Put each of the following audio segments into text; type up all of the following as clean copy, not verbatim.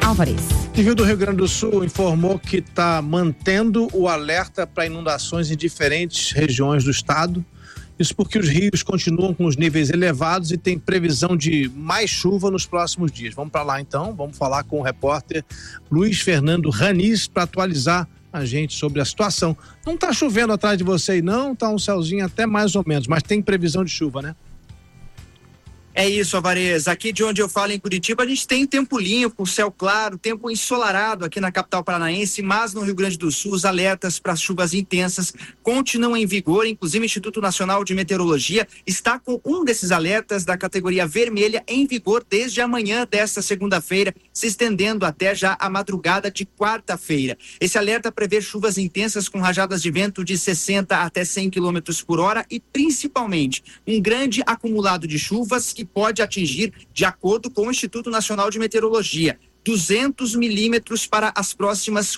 Álvares. O do Rio Grande do Sul informou que está mantendo o alerta para inundações em diferentes regiões do estado. Isso porque os rios continuam com os níveis elevados e tem previsão de mais chuva nos próximos dias. Vamos para lá então, vamos falar com o repórter Luiz Fernando Ranis para atualizar a gente sobre a situação. Não está chovendo atrás de você aí não, está um céuzinho até mais ou menos, mas tem previsão de chuva, né? É isso, Alvarez. Aqui de onde eu falo, em Curitiba, a gente tem tempo limpo, céu claro, tempo ensolarado aqui na capital paranaense, mas no Rio Grande do Sul os alertas para chuvas intensas continuam em vigor. Inclusive o Instituto Nacional de Meteorologia está com um desses alertas da categoria vermelha em vigor desde amanhã desta segunda-feira, se estendendo até já a madrugada de quarta-feira. Esse alerta prevê chuvas intensas com rajadas de vento de 60 até 100 km por hora e principalmente um grande acumulado de chuvas que pode atingir, de acordo com o Instituto Nacional de Meteorologia, 200 milímetros para as próximas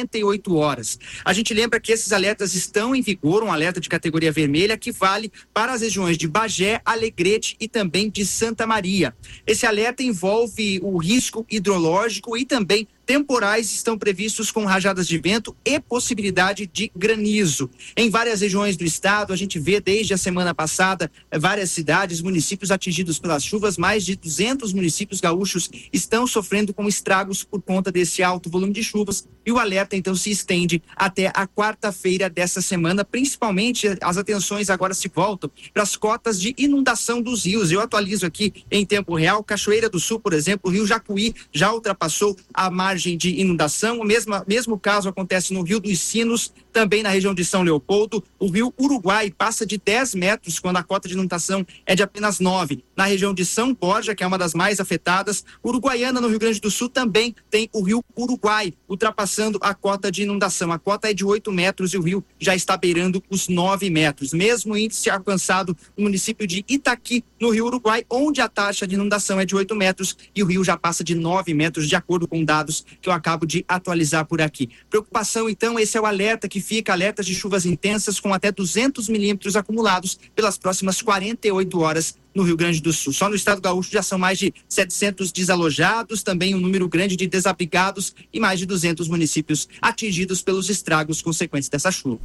48 horas. A gente lembra que esses alertas estão em vigor, um alerta de categoria vermelha que vale para as regiões de Bagé, Alegrete e também de Santa Maria. Esse alerta envolve o risco hidrológico e também temporais estão previstos com rajadas de vento e possibilidade de granizo. Em várias regiões do estado, a gente vê desde a semana passada várias cidades, municípios atingidos pelas chuvas. Mais de 200 municípios gaúchos estão sofrendo com estragos por conta desse alto volume de chuvas e o alerta então se estende até a quarta-feira dessa semana. Principalmente as atenções agora se voltam para as cotas de inundação dos rios. Eu atualizo aqui em tempo real. Cachoeira do Sul, por exemplo, o rio Jacuí já ultrapassou a margem de inundação. O mesmo caso acontece no Rio dos Sinos, também na região de São Leopoldo. O rio Uruguai passa de 10 metros quando a cota de inundação é de apenas 9. Na região de São Borja, que é uma das mais afetadas, Uruguaiana, no Rio Grande do Sul, também tem o rio Uruguai, ultrapassando a cota de inundação. A cota é de 8 metros e o rio já está beirando os 9 metros. Mesmo índice alcançado no município de Itaqui, no rio Uruguai, onde a taxa de inundação é de 8 metros e o rio já passa de 9 metros, de acordo com dados que eu acabo de atualizar por aqui. Preocupação, então, esse é o alerta que fica, alertas de chuvas intensas com até 200 milímetros acumulados pelas próximas 48 horas no Rio Grande do Sul. Só no estado gaúcho já são mais de 700 desalojados, também um número grande de desabrigados e mais de 200 municípios atingidos pelos estragos consequentes dessa chuva.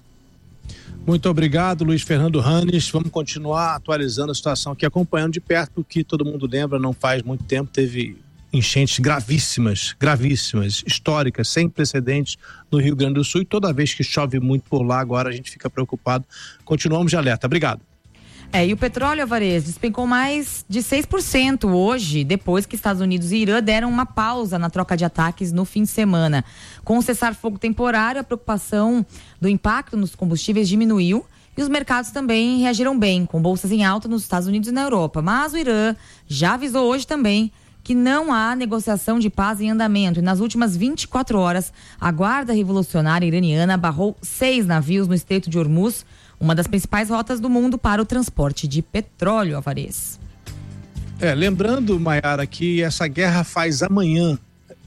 Muito obrigado, Luiz Fernando Ranis. Vamos continuar atualizando a situação aqui, acompanhando de perto, que todo mundo lembra, não faz muito tempo, teve enchentes gravíssimas, históricas, sem precedentes no Rio Grande do Sul, e toda vez que chove muito por lá, agora a gente fica preocupado. Continuamos de alerta. Obrigado. E o petróleo, Alvarez, despencou mais de 6% hoje, depois que Estados Unidos e Irã deram uma pausa na troca de ataques no fim de semana. Com o cessar-fogo temporário, a preocupação do impacto nos combustíveis diminuiu e os mercados também reagiram bem, com bolsas em alta nos Estados Unidos e na Europa. Mas o Irã já avisou hoje também que não há negociação de paz em andamento. E nas últimas 24 horas, a Guarda Revolucionária Iraniana barrou 6 navios no Estreito de Hormuz, uma das principais rotas do mundo para o transporte de petróleo, Alvarez. Lembrando, Maiara, que essa guerra faz amanhã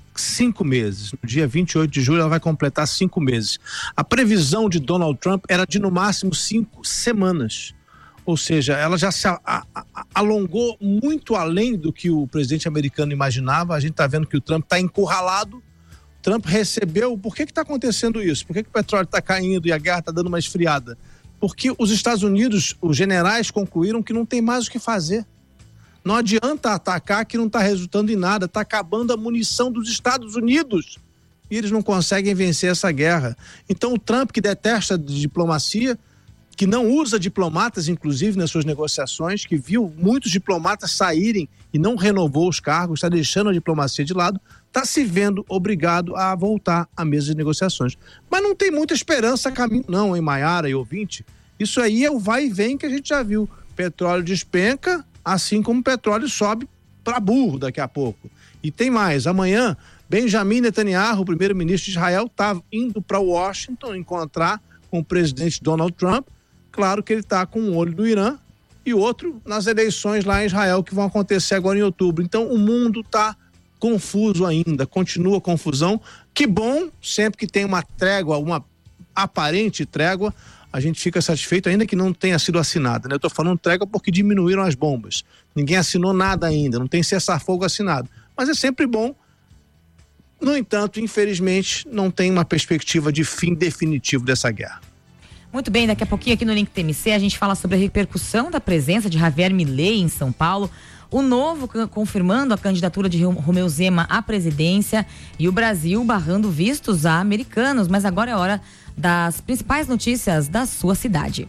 5 meses. No dia 28 de julho ela vai completar 5 meses. A previsão de Donald Trump era de no máximo 5 semanas. Ou seja, ela já se alongou muito além do que o presidente americano imaginava. A gente está vendo que o Trump está encurralado. Trump recebeu... Por que está acontecendo isso? Por que o petróleo está caindo e a guerra está dando uma esfriada? Porque os Estados Unidos, os generais concluíram que não tem mais o que fazer. Não adianta atacar que não está resultando em nada. Está acabando a munição dos Estados Unidos. E eles não conseguem vencer essa guerra. Então o Trump, que detesta diplomacia, que não usa diplomatas, inclusive, nas suas negociações, que viu muitos diplomatas saírem e não renovou os cargos, está deixando a diplomacia de lado, está se vendo obrigado a voltar à mesa de negociações. Mas não tem muita esperança a caminho não, hein, Maiara e ouvinte? Isso aí é o vai e vem que a gente já viu. Petróleo despenca, assim como o petróleo sobe para burro daqui a pouco. E tem mais, amanhã, Benjamin Netanyahu, o primeiro-ministro de Israel, está indo para Washington encontrar com o presidente Donald Trump. Claro que ele está com um olho no Irã e outro nas eleições lá em Israel, que vão acontecer agora em outubro. Então o mundo está confuso ainda, continua a confusão. Que bom, sempre que tem uma trégua, uma aparente trégua, a gente fica satisfeito, ainda que não tenha sido assinada, né? Eu estou falando trégua porque diminuíram as bombas. Ninguém assinou nada ainda, não tem cessar-fogo assinado. Mas é sempre bom No entanto, infelizmente, não tem uma perspectiva de fim definitivo dessa guerra. Muito bem, daqui a pouquinho aqui no Link TMC a gente fala sobre a repercussão da presença de Javier Milei em São Paulo, o Novo confirmando a candidatura de Romeu Zema à presidência e o Brasil barrando vistos a americanos. Mas agora é hora das principais notícias da sua cidade.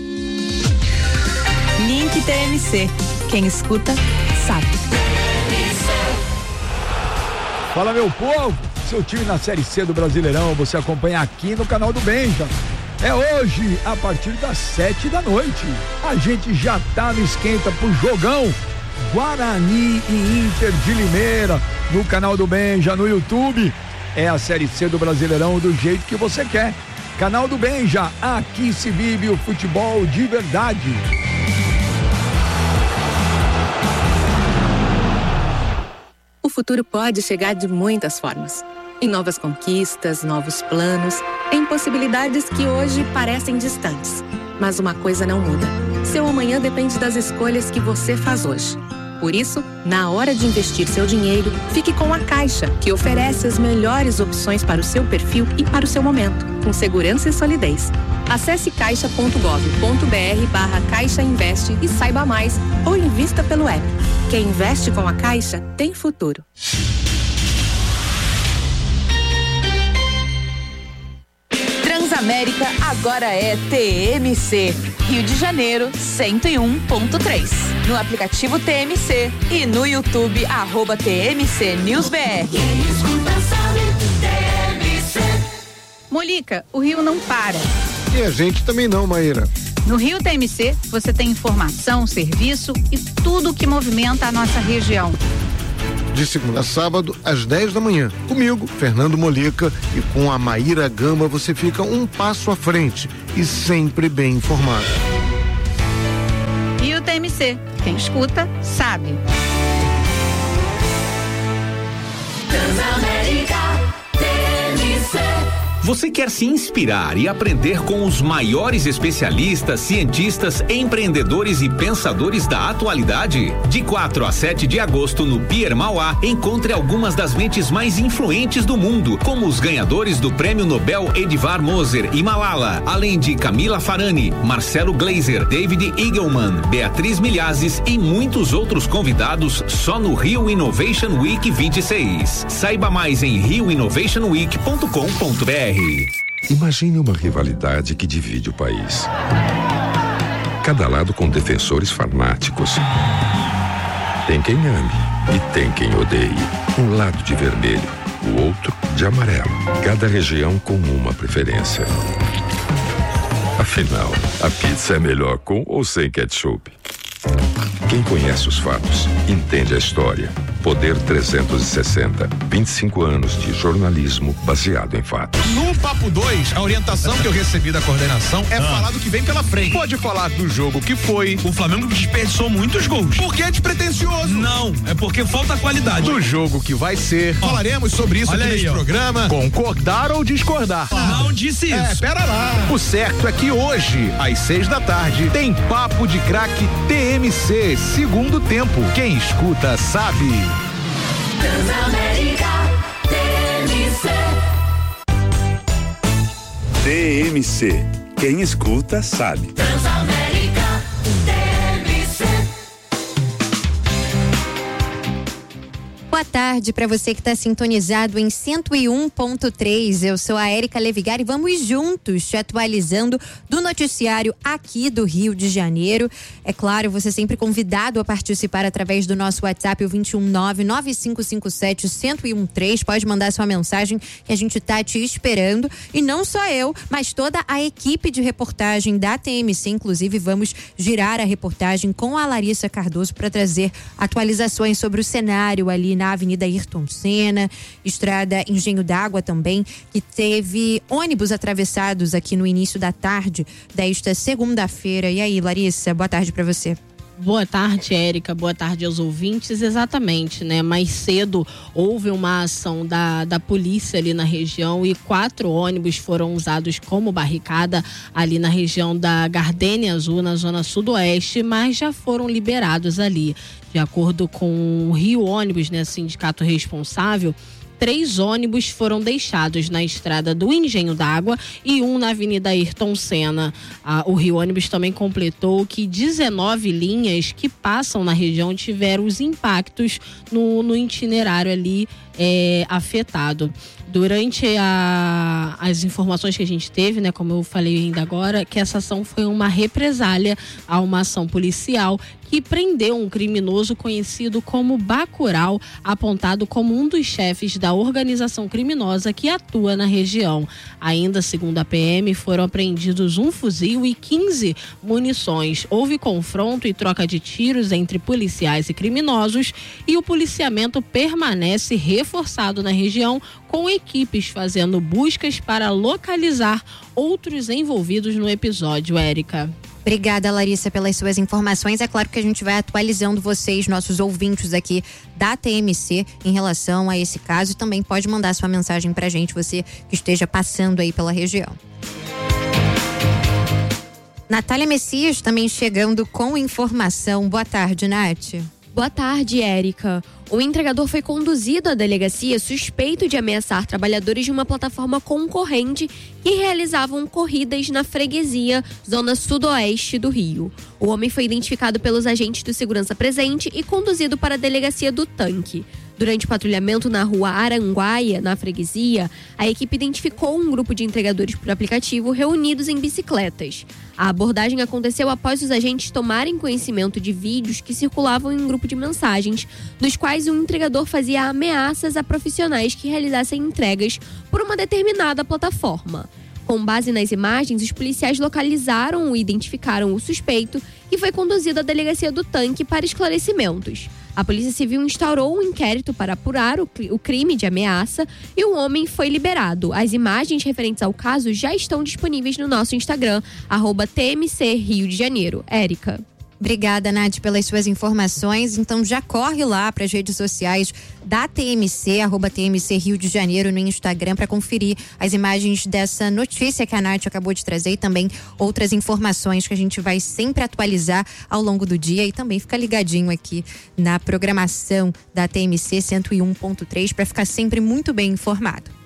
Link TMC. Quem escuta, sabe. Fala, meu povo. Seu time na Série C do Brasileirão você acompanha aqui no canal do Benja. É hoje, a partir das 7 da noite. A gente já tá no esquenta pro jogão Guarani e Inter de Limeira, no canal do Benja, no YouTube. É a Série C do Brasileirão do jeito que você quer. Canal do Benja, aqui se vive o futebol de verdade. O futuro pode chegar de muitas formas. Em novas conquistas, novos planos, em possibilidades que hoje parecem distantes. Mas uma coisa não muda. Seu amanhã depende das escolhas que você faz hoje. Por isso, na hora de investir seu dinheiro, fique com a Caixa, que oferece as melhores opções para o seu perfil e para o seu momento, com segurança e solidez. Acesse caixa.gov.br/Caixa Investe e saiba mais, ou invista pelo app. Quem investe com a Caixa tem futuro. Transamérica agora é TMC. Rio de Janeiro 101.3. No aplicativo TMC e no YouTube @TMC News BR. Molica, o Rio não para. E a gente também não, Maíra. No Rio TMC, você tem informação, serviço e tudo o que movimenta a nossa região. De segunda a sábado, às 10 da manhã. Comigo, Fernando Molica, e com a Maíra Gamba você fica um passo à frente e sempre bem informado. Rio TMC, quem escuta, sabe. Transamérica TMC. Você quer se inspirar e aprender com os maiores especialistas, cientistas, empreendedores e pensadores da atualidade? De 4 a 7 de agosto no Pier Mauá, encontre algumas das mentes mais influentes do mundo, como os ganhadores do Prêmio Nobel Edvard Moser e Malala, além de Camila Farani, Marcelo Gleiser, David Eagleman, Beatriz Milhazes e muitos outros convidados só no Rio Innovation Week 26. Saiba mais em rioinnovationweek.com.br. Imagine uma rivalidade que divide o país. Cada lado com defensores fanáticos. Tem quem ame e tem quem odeie. Um lado de vermelho, o outro de amarelo. Cada região com uma preferência. Afinal, a pizza é melhor com ou sem ketchup? Quem conhece os fatos, entende a história. Poder 360, 25 anos de jornalismo baseado em fatos. No Papo 2, a orientação que eu recebi da coordenação é falar do que vem pela frente. Pode falar do jogo que foi. O Flamengo desperdiçou muitos gols. Porque é despretensioso. Não, é porque falta qualidade. Do jogo que vai ser. Falaremos sobre isso aqui neste programa. Concordar ou discordar. Não disse isso. Pera lá. O certo é que hoje, às 6 da tarde, tem Papo de Craque TMC, segundo tempo. Quem escuta sabe. Transamérica TMC. TMC. Quem escuta sabe. Transamérica TMC. Boa tarde para você que está sintonizado em 101.3. Eu sou a Érica Levigar e vamos juntos te atualizando do noticiário aqui do Rio de Janeiro. É claro, você sempre convidado a participar através do nosso WhatsApp, o 219-9557-1013. Pode mandar sua mensagem que a gente tá te esperando. E não só eu, mas toda a equipe de reportagem da TMC. Inclusive, vamos girar a reportagem com a Larissa Cardoso para trazer atualizações sobre o cenário ali na Avenida Ayrton Senna, Estrada Engenho d'Água também, que teve ônibus atravessados aqui no início da tarde desta segunda-feira. E aí, Larissa, boa tarde para você. Boa tarde, Érica. Boa tarde aos ouvintes. Exatamente, né? Mais cedo houve uma ação da polícia ali na região e 4 ônibus foram usados como barricada ali na região da Gardênia Azul, na zona sudoeste, mas já foram liberados ali. De acordo com o Rio Ônibus, né, sindicato responsável, 3 ônibus foram deixados na estrada do Engenho d'Água e um na Avenida Ayrton Senna. O Rio Ônibus também completou que 19 linhas que passam na região tiveram os impactos no itinerário ali afetado. Durante as informações que a gente teve, né, como eu falei ainda agora, que essa ação foi uma represália a uma ação policial que prendeu um criminoso conhecido como Bacurau, apontado como um dos chefes da organização criminosa que atua na região. Ainda segundo a PM, foram apreendidos um fuzil e 15 munições. Houve confronto e troca de tiros entre policiais e criminosos e o policiamento permanece reforçado na região, com equipes fazendo buscas para localizar outros envolvidos no episódio. Érica. Obrigada, Larissa, pelas suas informações. É claro que a gente vai atualizando vocês, nossos ouvintes aqui da TMC, em relação a esse caso. E também pode mandar sua mensagem pra gente, você que esteja passando aí pela região. Natália Messias também chegando com informação. Boa tarde, Nath. Boa tarde, Érica. O entregador foi conduzido à delegacia suspeito de ameaçar trabalhadores de uma plataforma concorrente que realizavam corridas na freguesia, zona sudoeste do Rio. O homem foi identificado pelos agentes de segurança presente e conduzido para a delegacia do Tanque. Durante o patrulhamento na rua Aranguaia, na freguesia, a equipe identificou um grupo de entregadores por aplicativo reunidos em bicicletas. A abordagem aconteceu após os agentes tomarem conhecimento de vídeos que circulavam em um grupo de mensagens, nos quais um entregador fazia ameaças a profissionais que realizassem entregas por uma determinada plataforma. Com base nas imagens, os policiais localizaram e identificaram o suspeito e foi conduzido à delegacia do Tanque para esclarecimentos. A Polícia Civil instaurou um inquérito para apurar o crime de ameaça e o homem foi liberado. As imagens referentes ao caso já estão disponíveis no nosso Instagram, @TMC Rio de Janeiro. Érica. Obrigada, Nath, pelas suas informações. Então já corre lá para as redes sociais da TMC, @TMC Rio de Janeiro no Instagram, para conferir as imagens dessa notícia que a Nath acabou de trazer e também outras informações que a gente vai sempre atualizar ao longo do dia, e também fica ligadinho aqui na programação da TMC 101.3 para ficar sempre muito bem informado.